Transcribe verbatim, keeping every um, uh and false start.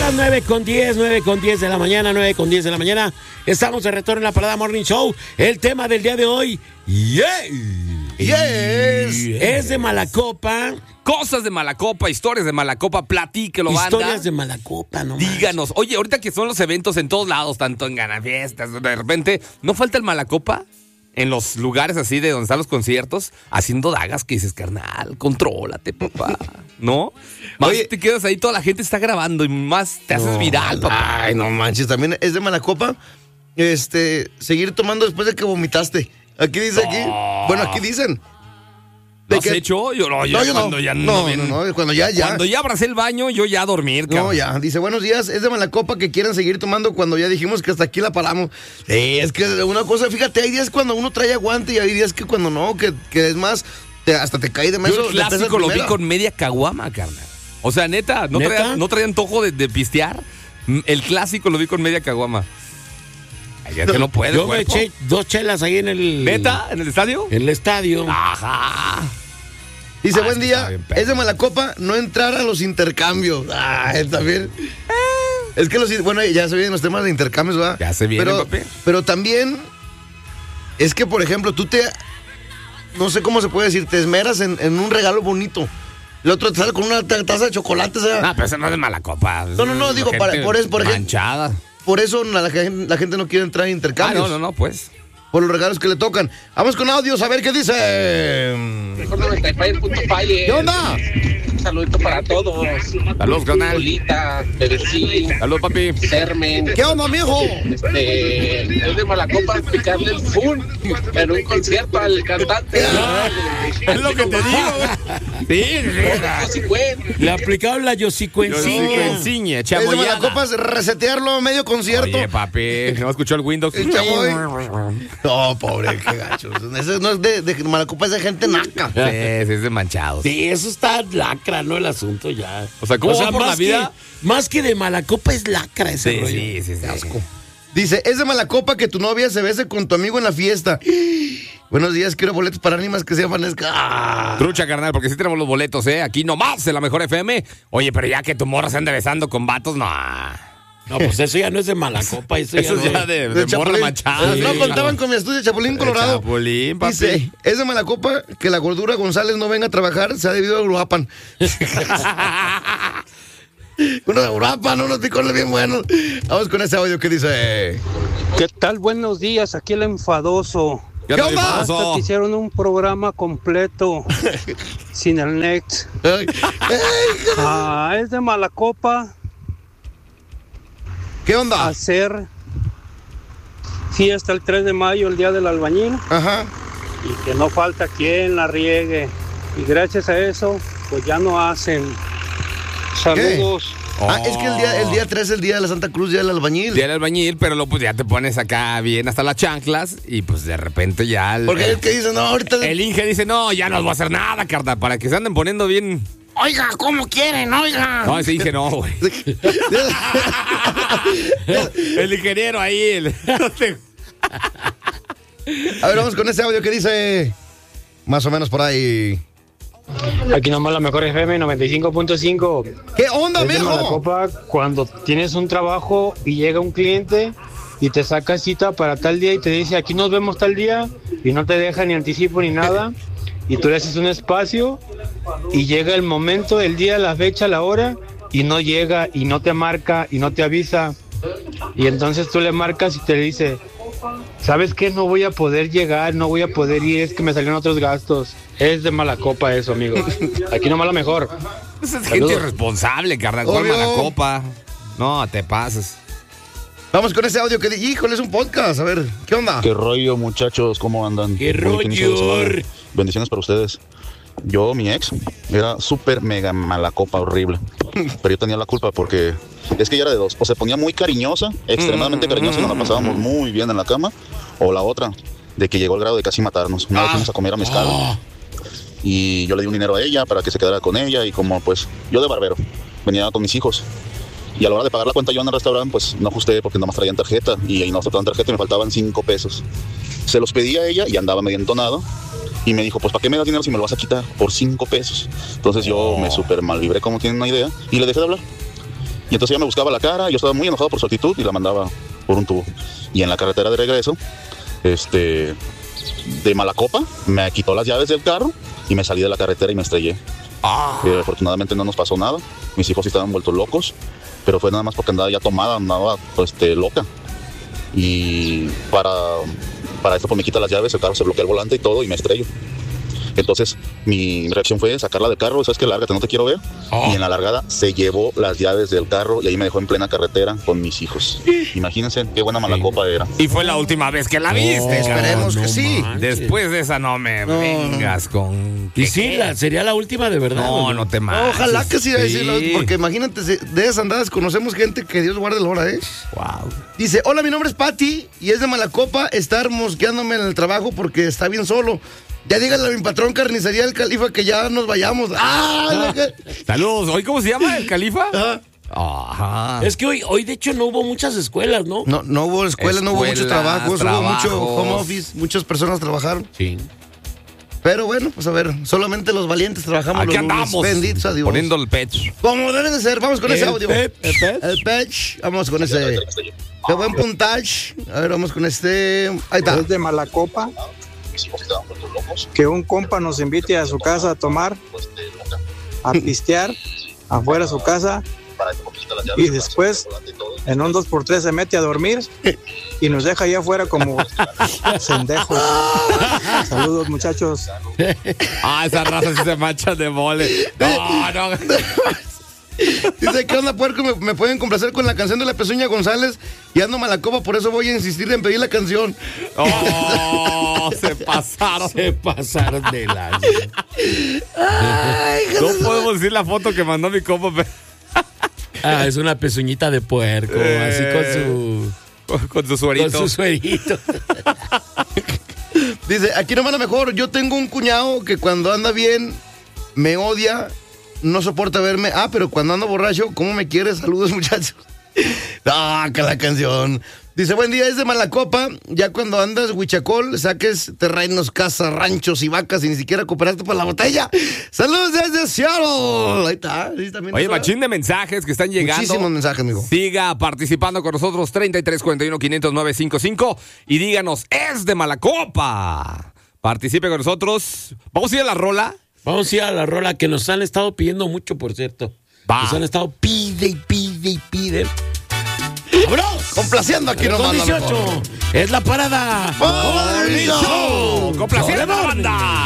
las nueve con diez, nueve con diez de la mañana, nueve con diez de la mañana. Estamos de retorno en la Parada Morning Show. El tema del día de hoy, yeah, yes, es de Malacopa. Cosas de Malacopa, historias de Malacopa, platíquelo, banda. Historias de Malacopa, no Díganos, oye, ahorita que son los eventos en todos lados, tanto en ganafiestas, de repente, ¿no falta el Malacopa? En los lugares así de donde están los conciertos, haciendo dagas que dices, carnal, contrólate, papá, ¿no? Más oye, te quedas ahí, toda la gente está grabando y más te haces no, viral, papá. Ay, no manches, también es de Malacopa, este, seguir tomando después de que vomitaste. Aquí dice, aquí, oh. bueno, aquí dicen. ¿Lo has que... hecho? Yo no, yo, no, yo cuando no. ya no, no, no, no, cuando ya, ya. Cuando ya abracé el baño, yo ya a dormir, cabrón. No, ya. Dice, buenos días, es de Malacopa que quieren seguir tomando cuando ya dijimos que hasta aquí la paramos. Sí, es que una cosa, fíjate, hay días cuando uno trae aguante y hay días que cuando no, que, que es más, te, hasta te cae de meso. Yo el clásico lo vi con media caguama, carnal. O sea, neta, ¿no, ¿Neta? Traía, ¿no traía antojo de, de pistear? El clásico lo vi con media caguama. Ya que no puede, Yo cuerpo. me eché dos chelas ahí en el... ¿Neta? ¿En el estadio? En el estadio. Ajá. Dice, ah, buen día, bien, es de Malacopa no entrar a los intercambios. Ah, también. Eh. Es que los, bueno, ya se vienen los temas de intercambios, ¿verdad? Ya se vienen, pero, papi. Pero también, es que, por ejemplo, tú te, no sé cómo se puede decir, te esmeras en, en un regalo bonito. El otro te sale con una taza de chocolate, o sea. No, pero eso no es de Malacopa. No, no, no, digo, para, por eso, por ejemplo. Manchada. Por eso la, la, la gente no quiere entrar en intercambios. Ah, no, no, no, pues. Por los regalos que le tocan. Vamos con audios a ver qué dice. Mejor noventa y cinco punto cinco. ¿Qué onda? Un saludito para todos. Saludos, canal. Lolita, Bebecín. Saludos, papi. Sermen. ¿Qué onda, mijo? Este, es de Malacopa picarle el full en un concierto al cantante. Es lo que te digo. Sí, sí. Le aplicaron la yosicuenciña. Yosicuenciña, Es de Malacopa resetearlo a medio concierto. Oye, papi, no escuchó el Windows. El No, pobre, qué gachos. Eso no es de, de Malacopa, es de gente naca. Sí, sí, es de manchados. Sí, eso está lacra, ¿no? El asunto ya. O sea, ¿cómo o sea, por más la vida? Que, más que de Malacopa es lacra ese sí, rollo. Sí, sí, sí. Asco. Dice, es de Malacopa que tu novia se bese con tu amigo en la fiesta. Buenos días, quiero boletos para ánimas que se amanezca. Ah. Trucha, carnal, porque sí tenemos los boletos, ¿eh? Aquí nomás, en la Mejor F M. Oye, pero ya que tu morra se anda besando con vatos, no... No, pues eso ya no es de Malacopa, eso, eso ya, es ya de, de, de morra manchada. Sí, no sí, contaban con mi estudio de Chapulín, Colorado. Chapulín, papi. Dice, es de Malacopa que la gordura González no venga a trabajar, se ha debido a Uruapan. Uno de Uruapan, unos picones bien buenos. Vamos con ese audio que dice... ¿Qué tal? Buenos días, aquí el enfadoso. ¿Qué, ¿Qué onda? Hasta que hicieron un programa completo sin el Next. Ay, ay, ah, es de Malacopa. ¿Qué onda? Hacer fiesta el tres de mayo, el día del albañil. Ajá. Y que no falta quien la riegue. Y gracias a eso, pues ya no hacen. Saludos. Oh. Ah, es que el día, el día tres es el día de la Santa Cruz, día del albañil. Día del albañil, pero luego pues ya te pones acá bien hasta las chanclas y pues de repente ya... El, Porque es que dice, no, ahorita... El Inge dice, no, ya no voy a hacer nada, carnal, para que se anden poniendo bien... Oiga, ¿cómo quieren? Oiga. No, ese Inge no, güey. El ingeniero ahí, el... A ver, vamos con ese audio que dice... Más o menos por ahí... Aquí nomás la Mejor F M noventa y cinco punto cinco. ¿Qué onda, es mijo? De Malacopa, cuando tienes un trabajo y llega un cliente y te saca cita para tal día y te dice, aquí nos vemos tal día, y no te deja ni anticipo ni nada, y tú le haces un espacio y llega el momento, el día, la fecha, la hora, y no llega y no te marca y no te avisa, y entonces tú le marcas y te dice, ¿sabes qué? No voy a poder llegar, no voy a poder ir, es que me salieron otros gastos. Es de Malacopa eso, amigo. Aquí nomás la Mejor. Esa es gente irresponsable, carnal. ¿Cuál Malacopa? No, te pases. Vamos con ese audio que dije, híjole, es un podcast. A ver, ¿qué onda? ¿Qué rollo, muchachos? ¿Cómo andan? ¿Qué rollo? Bendiciones para ustedes. Yo, mi ex, era súper mega Malacopa, horrible. Pero yo tenía la culpa porque es que ella era de dos. O se ponía muy cariñosa, extremadamente cariñosa, y nos la pasábamos muy bien en la cama. O la otra, de que llegó al grado de casi matarnos. Una vez fuimos a comer a mezcal. Oh. Y yo le di un dinero a ella para que se quedara con ella. Y como pues, yo de barbero, venía con mis hijos. Y a la hora de pagar la cuenta yo en el restaurante, pues no ajusté porque nada más traían tarjeta. Y ahí no aceptaban tarjeta y me faltaban cinco pesos. Se los pedí a ella y andaba medio entonado. Y me dijo, pues ¿para qué me das dinero si me lo vas a quitar? Por cinco pesos. Entonces yo oh. me súper mal vibré, como tienen una idea. Y le dejé de hablar. Y entonces ella me buscaba la cara, yo estaba muy enojado por su actitud y la mandaba por un tubo. Y en la carretera de regreso, este, de mala copa, me quitó las llaves del carro y me salí de la carretera y me estrellé. Ah. Eh, afortunadamente no nos pasó nada, mis hijos sí estaban vueltos locos, pero fue nada más porque andaba ya tomada, andaba pues, este, loca. Y para, para esto pues me quita las llaves, el carro se bloquea el volante y todo y me estrello. Entonces mi reacción fue sacarla del carro, ¿sabes qué? Lárgate, no te quiero ver. Oh. Y en la largada se llevó las llaves del carro y ahí me dejó en plena carretera con mis hijos. Imagínense qué buena mala sí. copa era. Y fue la última vez que la viste. Oh, esperemos no que sí. Manches. Después de esa no me no. vengas con... Y sí, la, sería la última de verdad. No, no, no te manches. Ojalá que sí, sí. Porque imagínate, de esas andadas conocemos gente que Dios guarde la hora, ¿eh? Wow. Dice, hola, mi nombre es Patty y es de Malacopa estar mosqueándome en el trabajo porque está bien solo. Ya díganle a mi patrón Carnicería del Califa que ya nos vayamos. ¡Ah! Saludos. ¿Hoy cómo se llama el Califa? Ajá. Ajá. Es que hoy, hoy de hecho no hubo muchas escuelas, ¿no? No, no hubo escuelas, no hubo muchos trabajos, hubo mucho home office, muchas personas trabajaron. Sí. Pero bueno, pues a ver, solamente los valientes trabajamos. Aquí los andamos. Lunes. Benditos a Dios. Poniendo el pecho. Como debe de ser, vamos con el ese audio. Pep, el pep. El pech, vamos con ese. Qué buen puntage. A ver, vamos con este. Ahí está. Es de Malacopa. Que un compa nos invite a su casa a tomar, a pistear, afuera de su casa, y después en un dos por tres se mete a dormir y nos deja allá afuera como pendejos. Saludos, muchachos. Ah, esa raza sí se mancha de mole. No, no. Dice, ¿qué onda, puerco? Me, me pueden complacer con la canción de la Pezuña González y ando Malacopa, por eso voy a insistir en pedir la canción. Oh, se pasaron. Se pasaron de la... Ay, no podemos decir la foto que mandó mi compa. Pero... Ah, es una pezuñita de puerco, eh, así con su... Con su suerito. Con su suerito. Dice, aquí no van a mejor, yo tengo un cuñado que cuando anda bien me odia, no soporta verme. Ah, pero cuando ando borracho, ¿cómo me quieres? Saludos, muchachos. Ah, que la canción. Dice, buen día, es de Malacopa. Ya cuando andas huichacol, saques terrenos, casas, ranchos y vacas y ni siquiera cooperaste por la botella. Saludos desde Seattle. Ahí está. Sí, también. Oye, machín de mensajes que están llegando. Muchísimos mensajes, amigo. Siga participando con nosotros, treinta y tres cuarenta y uno quinientos nueve cincuenta y cinco, y díganos, es de Malacopa. Participe con nosotros. Vamos a ir a la rola. Vamos a ir a la rola que nos han estado pidiendo mucho, por cierto. Va. Nos han estado pide y pide y pide. ¡Vámonos! Complaciendo aquí nomás. dieciocho. Es la parada. Morning Show. Complaciendo la banda.